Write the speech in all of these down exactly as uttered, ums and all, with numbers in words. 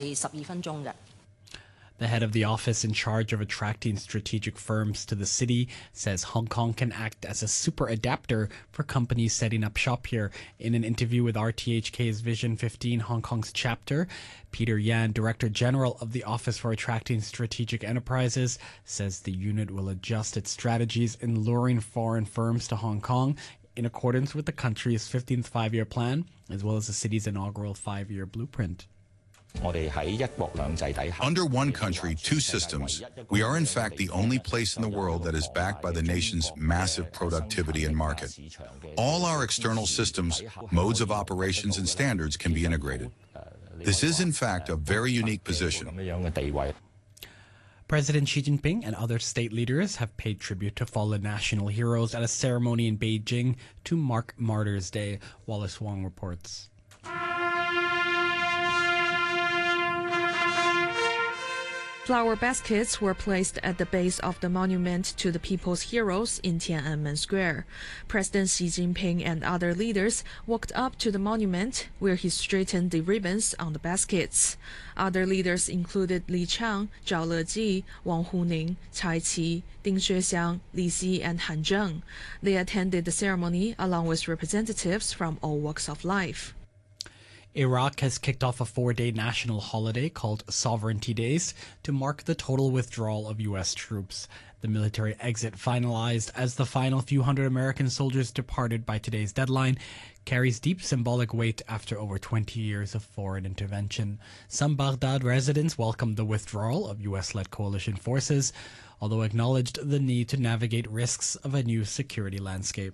十二分鐘嘅。 The head of the office in charge of attracting strategic firms to the city says Hong Kong can act as a super adapter for companies setting up shop here. In an interview with R T H K's Vision fifteen Hong Kong's chapter, Peter Yan, Director General of the Office for Attracting Strategic Enterprises, says the unit will adjust its strategies in luring foreign firms to Hong Kong in accordance with the country's fifteenth five-year plan, as well as the city's inaugural five-year blueprint. Under one country, two systems, we are in fact the only place in the world that is backed by the nation's massive productivity and market. All our external systems, modes of operations and standards can be integrated. This is in fact a very unique position. President Xi Jinping and other state leaders have paid tribute to fallen national heroes at a ceremony in Beijing to mark Martyrs' Day. Wallace Wong reports. Flower baskets were placed at the base of the monument to the people's heroes in Tiananmen Square. President Xi Jinping and other leaders walked up to the monument, where he straightened the ribbons on the baskets. Other leaders included Li Chang, Zhao Leji, Wang Huning, Cai Qi, Ding Xuexiang, Li Xi, and Han Zheng. They attended the ceremony along with representatives from all walks of life. Iraq has kicked off a four-day national holiday called Sovereignty Days to mark the total withdrawal of U S troops. The military exit, finalized as the final few hundred American soldiers departed by today's deadline, carries deep symbolic weight after over twenty years of foreign intervention. Some Baghdad residents welcomed the withdrawal of U S-led coalition forces, although acknowledged the need to navigate risks of a new security landscape.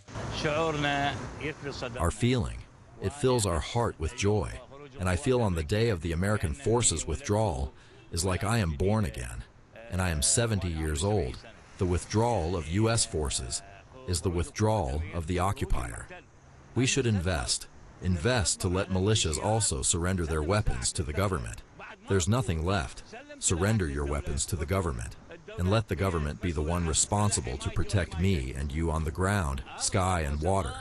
Our feeling. It fills our heart with joy, and I feel on the day of the American forces' withdrawal is like I am born again, and I am seventy years old. The withdrawal of U S forces is the withdrawal of the occupier. We should invest, invest to let militias also surrender their weapons to the government. There's nothing left. Surrender your weapons to the government, and let the government be the one responsible to protect me and you on the ground, sky, and water.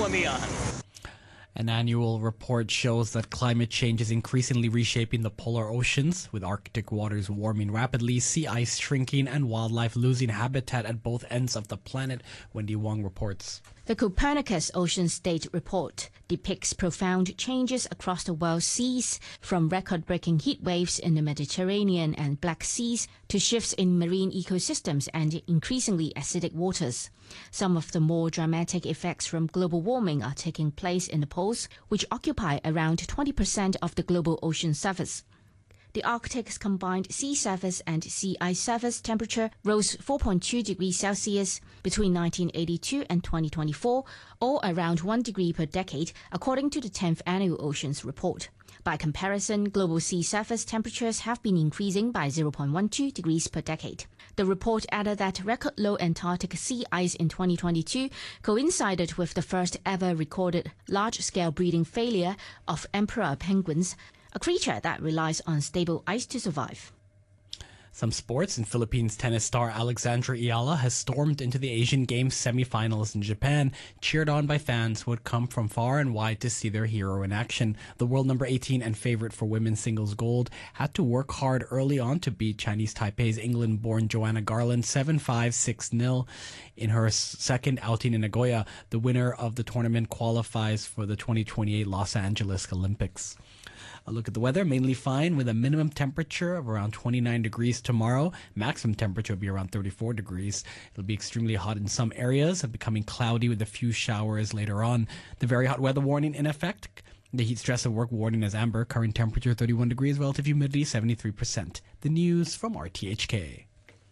An annual report shows that climate change is increasingly reshaping the polar oceans, with Arctic waters warming rapidly, sea ice shrinking, and wildlife losing habitat at both ends of the planet. Wendy Wong reports. The Copernicus Ocean State Report depicts profound changes across the world's seas, from record-breaking heat waves in the Mediterranean and Black Seas to shifts in marine ecosystems and increasingly acidic waters. Some of the more dramatic effects from global warming are taking place in the poles, which occupy around twenty percent of the global ocean surface. The Arctic's combined sea surface and sea ice surface temperature rose four point two degrees Celsius between nineteen eighty-two and twenty twenty-four, or around one degree per decade, according to the tenth Annual Oceans Report. By comparison, global sea surface temperatures have been increasing by zero point one two degrees per decade. The report added that record-low Antarctic sea ice in twenty twenty-two coincided with the first ever recorded large-scale breeding failure of emperor penguins, a creature that relies on stable ice to survive. Some sports. In Philippines, tennis star Alexandra Ayala has stormed into the Asian Games semi-finals in Japan, cheered on by fans who had come from far and wide to see their hero in action. The world number eighteen and favorite for women's singles gold had to work hard early on to beat Chinese Taipei's England-born Joanna Garland seven five, six nil. In her second outing in Nagoya, the winner of the tournament qualifies for the twenty twenty-eight Los Angeles Olympics. A look at the weather, mainly fine with a minimum temperature of around twenty-nine degrees tomorrow. Maximum temperature will be around thirty-four degrees. It'll be extremely hot in some areas and becoming cloudy with a few showers later on. The very hot weather warning in effect. The heat stress of work warning as amber. Current temperature thirty-one degrees, relative humidity seventy-three percent. The news from R T H K.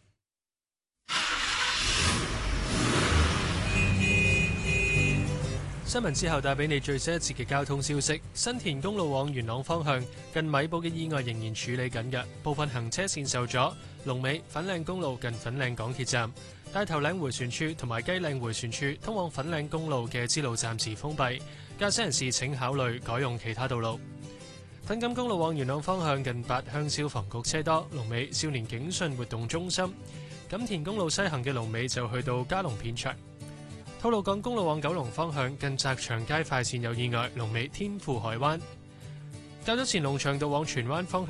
新聞之後帶俾你最新一節嘅交通消息。新田公路往元朗方向近米埔嘅意外仍然處理緊嘅，部分行車線受阻。龍尾粉嶺公路近粉嶺港鐵站，大頭嶺迴旋處同埋雞嶺迴旋處通往粉嶺公路嘅支路暫時封閉，駕駛人士請考慮改用其他道路。粉錦公路往元朗方向近八鄉消防局車多，龍尾少年警訊活動中心。錦田公路西行嘅龍尾就去到嘉龍片場。吐露港公路往九龍方向近澤祥街快線有意外，龍尾天富海灣。 較早前龍翔道往荃灣方向